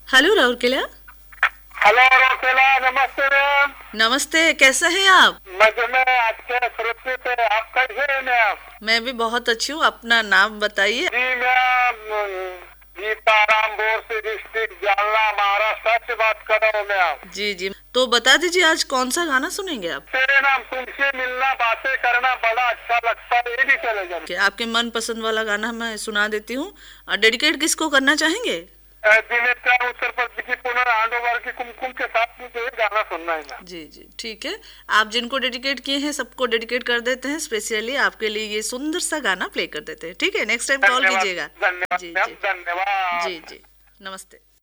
Hello Rourkela. Hello रोकेला, नमस्ते ma'am. नमस्ते, कैसे हैं आप? मजे में, आपके सुरक्षित है। आप कैसे हैं मैम? मैं भी बहुत अच्छी हूँ। अपना नाम बताइए। जी ma'am, Gitarama Borsi, district Jalna, Maharashtra से बात कर रहा हूँ मैम। जी जी, तो बता दीजिए आज कौन सा गाना सुनेंगे आप? तेरे नाम, तुमसे मिलना, बातें करना बड़ा अच्छा लगता है, ये भी चलेगा। कि आपके मन पसंद वाला गाना मैं सुना देती हूँ। और डेडिकेट किसको करना चाहेंगे? दिनेश उत्तर प्रदेश की पुनर्हांडोवर की कुमकुम के साथ मुझे ये गाना सुनना है मैम। जी जी, ठीक है। आप जिनको डेडिकेट किए हैं सबको डेडिकेट कर देते हैं। स्पेशली आपके लिए ये सुंदर सा गाना प्ले कर देते हैं। ठीक है, नेक्स्ट टाइम कॉल धन्यवाद, कीजिएगा। धन्यवाद जी मैम, जी धन्यवाद। जी जी, नमस्ते।